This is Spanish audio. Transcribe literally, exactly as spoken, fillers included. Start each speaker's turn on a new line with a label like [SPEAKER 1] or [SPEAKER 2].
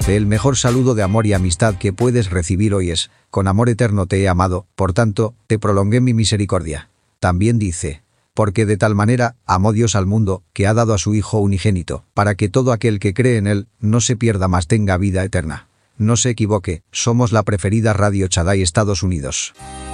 [SPEAKER 1] dice: el mejor saludo de amor y amistad que puedes recibir hoy es: con amor eterno te he amado, por tanto, te prolongué mi misericordia. También dice: porque de tal manera amó Dios al mundo, que ha dado a su Hijo unigénito, para que todo aquel que cree en él no se pierda, mas tenga vida eterna. No se equivoque, somos la preferida Radio Shaddai Estados Unidos.